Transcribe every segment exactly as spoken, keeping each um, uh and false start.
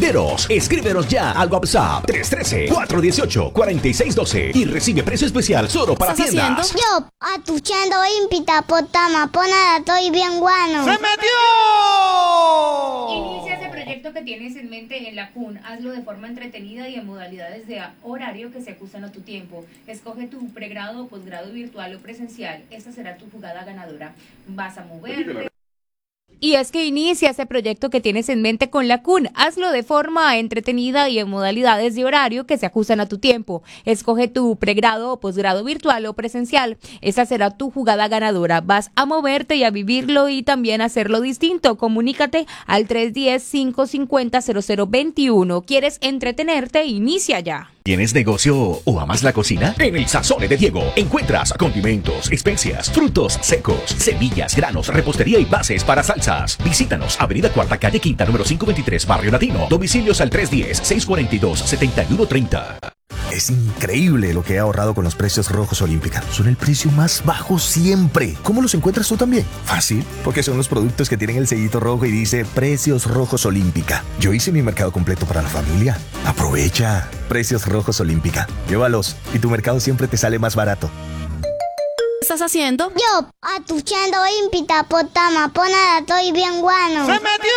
Financieros. Escríbenos ya al WhatsApp tres uno tres, cuatro uno ocho, cuatro seis uno dos y recibe precio especial solo para tiendas. Yo, atuchando impita potama, ponada, estoy bien guano. ¡Se metió! Inicia ese proyecto que tienes en mente en la C U N. Hazlo de forma entretenida y en modalidades de horario que se ajustan a tu tiempo. Escoge tu pregrado o posgrado virtual o presencial. Esta será tu jugada ganadora. Vas a moverte. Y es que inicia ese proyecto que tienes en mente con la C U N. Hazlo de forma entretenida y en modalidades de horario que se ajustan a tu tiempo. Escoge tu pregrado o posgrado virtual o presencial. Esa será tu jugada ganadora. Vas a moverte y a vivirlo y también a hacerlo distinto. Comunícate al tres uno cero, cinco cinco cero, cero cero dos uno. ¿Quieres entretenerte? Inicia ya. ¿Tienes negocio o amas la cocina? En el Sazone de Diego encuentras condimentos, especias, frutos secos, semillas, granos, repostería y bases para salsas. Visítanos, Avenida Cuarta Calle Quinta, número quinientos veintitrés, Barrio Latino. Domicilios al tres uno cero, seis cuatro dos, siete uno tres cero. Es increíble lo que he ahorrado con los precios Rojos Olímpica. Son el precio más bajo siempre. ¿Cómo los encuentras tú también? Fácil, porque son los productos que tienen el sellito rojo y dice Precios Rojos Olímpica. Yo hice mi mercado completo para la familia. Aprovecha. Precios Rojos Olímpica. Llévalos y tu mercado siempre te sale más barato. ¿Qué estás haciendo? Yo, atuchando impita potama, ponada, estoy bien guano. ¡Se metió!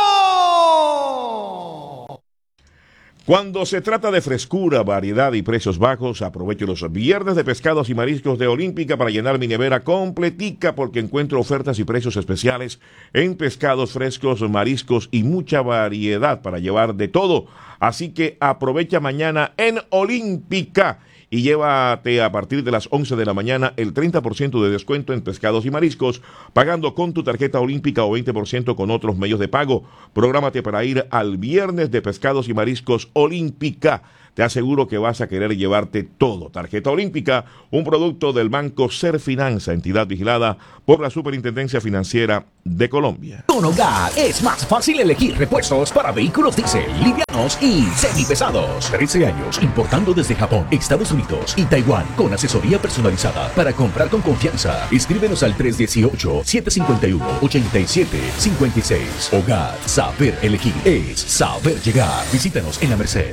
Cuando se trata de frescura, variedad y precios bajos, aprovecho los viernes de pescados y mariscos de Olímpica para llenar mi nevera completica porque encuentro ofertas y precios especiales en pescados frescos, mariscos y mucha variedad para llevar de todo. Así que aprovecha mañana en Olímpica y llévate a partir de las once de la mañana el treinta por ciento de descuento en pescados y mariscos, pagando con tu tarjeta Olímpica o veinte por ciento con otros medios de pago. Prográmate para ir al viernes de pescados y mariscos Olímpica. Te aseguro que vas a querer llevarte todo. Tarjeta Olímpica, un producto del Banco Serfinanza, entidad vigilada por la Superintendencia Financiera de Colombia. Con Hogar es más fácil elegir repuestos para vehículos diésel, livianos y semipesados. trece años importando desde Japón, Estados Unidos y Taiwán con asesoría personalizada para comprar con confianza. Escríbenos al tres uno ocho, siete cinco uno, ocho siete cinco seis. Hogar, saber elegir es saber llegar. Visítanos en la Merced.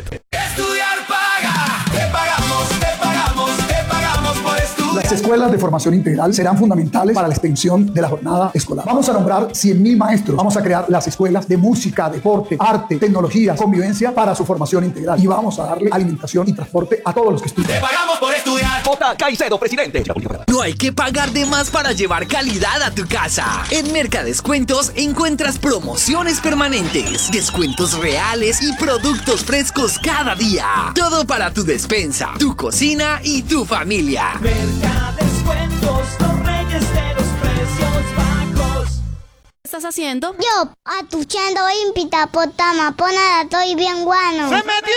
Las escuelas de formación integral serán fundamentales para la extensión de la jornada escolar. Vamos a nombrar cien mil maestros. Vamos a crear las escuelas de música, deporte, arte, tecnología, convivencia para su formación integral. Y vamos a darle alimentación y transporte a todos los que estudian. ¡Te pagamos por estudiar! J. Caicedo, presidente. No hay que pagar de más para llevar calidad a tu casa. En Mercadescuentos encuentras promociones permanentes, descuentos reales y productos frescos cada día. Todo para tu despensa, tu cocina y tu familia. Mercadescuentos, los reyes de los precios bajos. ¿Qué estás haciendo? Yo, atuchando impita potama, ponada, estoy bien guano. ¡Se metió!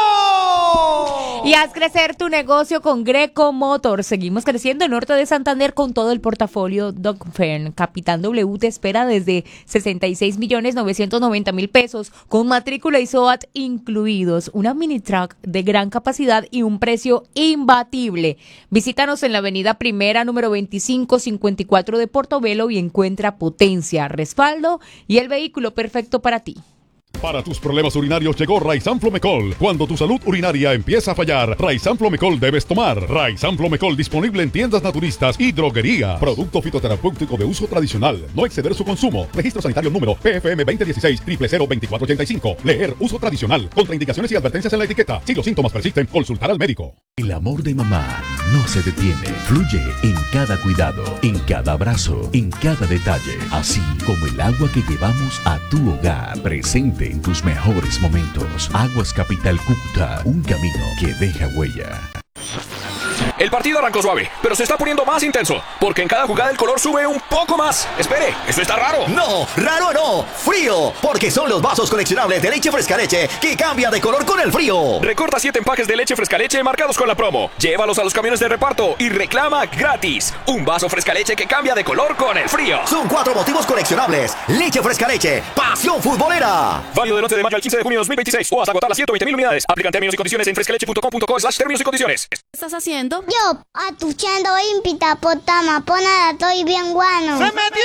Y haz crecer tu negocio con Greco Motor. Seguimos creciendo en Norte de Santander con todo el portafolio Dogfern. Capitán W te espera desde sesenta y seis millones novecientos noventa mil pesos con matrícula y S O A T incluidos. Una mini truck de gran capacidad y un precio imbatible. Visítanos en la avenida Primera, número veinticinco cincuenta y cuatro de Portobelo y encuentra potencia, respaldo y el vehículo perfecto para ti. Para tus problemas urinarios llegó Raizan Flomecol. Cuando tu salud urinaria empieza a fallar, Raizan Flomecol debes tomar. Raizan Flomecol disponible en tiendas naturistas y droguerías. Producto fitoterapéutico de uso tradicional. No exceder su consumo. Registro sanitario número P F M veinte dieciséis, cero cero cero, veinticuatro ochenta y cinco. Leer uso tradicional. Contraindicaciones y advertencias en la etiqueta. Si los síntomas persisten, consultar al médico. El amor de mamá no se detiene. Fluye en cada cuidado, en cada abrazo, en cada detalle. Así como el agua que llevamos a tu hogar. Presente en tus mejores momentos. Aguas Capital Cúcuta, un camino que deja huella. El partido arrancó suave, pero se está poniendo más intenso, porque en cada jugada el color sube un poco más. Espere, ¿esto está raro? No, raro no, frío, porque son los vasos coleccionables de leche fresca leche que cambian de color con el frío. Recorta siete empaques de leche fresca leche marcados con la promo. Llévalos a los camiones de reparto y reclama gratis. Un vaso fresca leche que cambia de color con el frío. Son cuatro motivos coleccionables. Leche fresca leche, pasión futbolera. Válido del once de mayo al quince de junio de dos mil veintiséis o hasta agotar las ciento veinte mil unidades. Aplican términos y condiciones en frescaleche punto com punto co slash términos y condiciones. ¿Qué estás haciendo? Yo, atuchando impita potama, pona estoy bien bueno. ¡Se metió!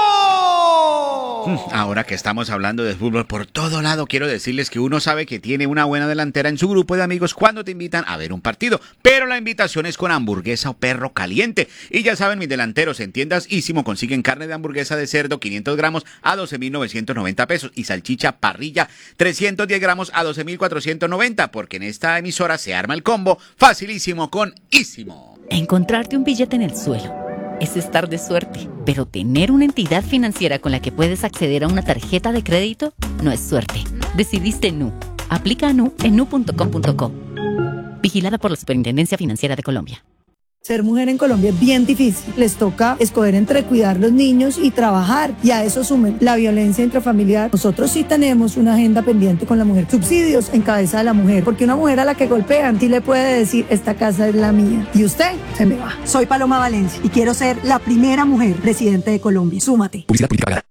Ahora que estamos hablando de fútbol por todo lado, quiero decirles que uno sabe que tiene una buena delantera en su grupo de amigos cuando te invitan a ver un partido, pero la invitación es con hamburguesa o perro caliente. Y ya saben, mis delanteros, en tiendas Ísimo consiguen carne de hamburguesa de cerdo quinientos gramos a doce mil novecientos noventa pesos y salchicha parrilla trescientos diez gramos a doce mil cuatrocientos noventa, porque en esta emisora se arma el combo facilísimo con Ísimo. Encontrarte un billete en el suelo es estar de suerte, pero tener una entidad financiera con la que puedes acceder a una tarjeta de crédito no es suerte. Decidiste Nu. Aplica a Nu en nu punto com punto co. Vigilada por la Superintendencia Financiera de Colombia. Ser mujer en Colombia es bien difícil. Les toca escoger entre cuidar los niños y trabajar. Y a eso sumen la violencia intrafamiliar. Nosotros sí tenemos una agenda pendiente con la mujer. Subsidios en cabeza de la mujer. Porque una mujer a la que golpean sí le puede decir, esta casa es la mía. Y usted se me va. Soy Paloma Valencia y quiero ser la primera mujer presidente de Colombia. Súmate. Publicidad política pagada.